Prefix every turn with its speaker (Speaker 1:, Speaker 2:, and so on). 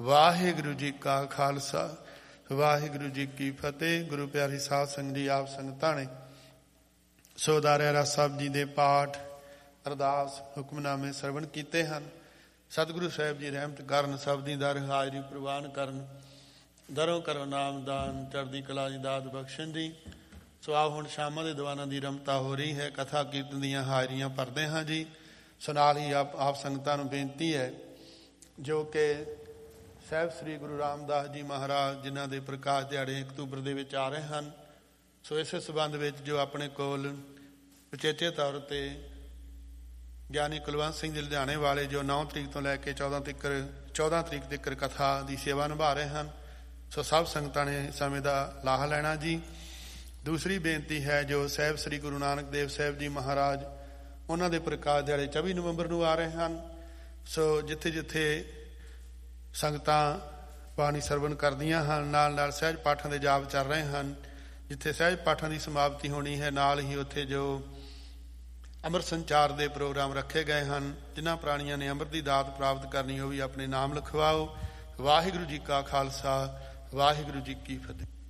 Speaker 1: ਵਾਹਿਗੁਰੂ ਜੀ ਕਾ ਖਾਲਸਾ ਵਾਹਿਗੁਰੂ ਜੀ ਕੀ ਫਤਿਹ। ਗੁਰੂ ਪਿਆਰੀ ਸਾਧ ਸੰਗਤ ਜੀ, ਆਪ ਸੰਗਤਾਂ ਨੇ ਸੋ ਦਾਰਿਆ ਰਸ ਸਾਹਿਬ ਜੀ ਦੇ ਪਾਠ, ਅਰਦਾਸ, ਹੁਕਮਨਾਮੇ ਸਰਵਣ ਕੀਤੇ ਹਨ। ਸਤਿਗੁਰੂ ਸਾਹਿਬ ਜੀ ਰਹਿਮਤ ਕਰਨ, ਸਭ ਦੀ ਦਰ ਹਾਜ਼ਰੀ ਪ੍ਰਵਾਨ ਕਰਨ, ਦਰੋਂ ਕਰੋ ਨਾਮਦਾਨ, ਚੜ੍ਹਦੀ ਕਲਾ ਦੀ ਦਾਤ ਬਖਸ਼ਣ ਜੀ। ਸੋ ਆਓ ਹੁਣ ਸ਼ਾਮਾਂ ਦੇ ਦੀਵਾਨਾਂ ਦੀ ਰਮਤਾ ਹੋ ਰਹੀ ਹੈ, ਕਥਾ ਕੀਰਤਨ ਦੀਆਂ ਹਾਜ਼ਰੀਆਂ ਭਰਦੇ ਹਾਂ ਜੀ। ਸੋ ਨਾਲ ਹੀ ਆਪ ਸੰਗਤਾਂ ਨੂੰ ਬੇਨਤੀ ਹੈ ਜੋ ਕਿ ਸਾਹਿਬ ਸ੍ਰੀ ਗੁਰੂ ਰਾਮਦਾਸ ਜੀ ਮਹਾਰਾਜ ਜਿਨ੍ਹਾਂ ਦੇ ਪ੍ਰਕਾਸ਼ ਦਿਹਾੜੇ ਅਕਤੂਬਰ ਦੇ ਵਿੱਚ ਆ ਰਹੇ ਹਨ, ਸੋ ਇਸੇ ਸੰਬੰਧ ਵਿੱਚ ਜੋ ਆਪਣੇ ਕੋਲ ਉਚੇਚੇ ਤੌਰ 'ਤੇ ਗਿਆਨੀ ਕੁਲਵੰਤ ਸਿੰਘ ਜੀ ਲੁਧਿਆਣੇ ਵਾਲੇ ਜੋ 9 ਤਰੀਕ ਤੋਂ ਲੈ ਕੇ 14 ਤਰੀਕ ਤੱਕ ਕਥਾ ਦੀ ਸੇਵਾ ਨਿਭਾ ਰਹੇ ਹਨ, ਸੋ ਸਭ ਸੰਗਤਾਂ ਨੇ ਸਮੇਂ ਦਾ ਲਾਹਾ ਲੈਣਾ ਜੀ। ਦੂਸਰੀ ਬੇਨਤੀ ਹੈ ਜੋ ਸਾਹਿਬ ਸ੍ਰੀ ਗੁਰੂ ਨਾਨਕ ਦੇਵ ਸਾਹਿਬ ਜੀ ਮਹਾਰਾਜ ਉਹਨਾਂ ਦੇ ਪ੍ਰਕਾਸ਼ ਦਿਹਾੜੇ 24 ਨਵੰਬਰ ਨੂੰ ਆ ਰਹੇ ਹਨ, ਸੋ ਜਿੱਥੇ ਜਿੱਥੇ ਸੰਗਤਾਂ ਬਾਣੀ ਸਰਵਣ ਕਰਦੀਆਂ ਹਨ, ਨਾਲ ਨਾਲ ਸਹਿਜ ਪਾਠਾਂ ਦੇ ਜਾਪ ਚੱਲ ਰਹੇ ਹਨ। ਜਿੱਥੇ ਸਹਿਜ ਪਾਠਾਂ ਦੀ ਸਮਾਪਤੀ ਹੋਣੀ ਹੈ, ਨਾਲ ਹੀ ਉੱਥੇ ਜੋ ਅੰਮ੍ਰਿਤ ਸੰਚਾਰ ਦੇ ਪ੍ਰੋਗਰਾਮ ਰੱਖੇ ਗਏ ਹਨ। ਜਿਨ੍ਹਾਂ ਪ੍ਰਾਣੀਆਂ ਨੇ ਅੰਮ੍ਰਿਤ ਦੀ ਦਾਤ ਪ੍ਰਾਪਤ ਕਰਨੀ, ਉਹ ਵੀ ਆਪਣੇ ਨਾਮ ਲਿਖਵਾਓ। ਵਾਹਿਗੁਰੂ ਜੀ ਕਾ ਖਾਲਸਾ, ਵਾਹਿਗੁਰੂ ਜੀ ਕੀ ਫਤਿਹ।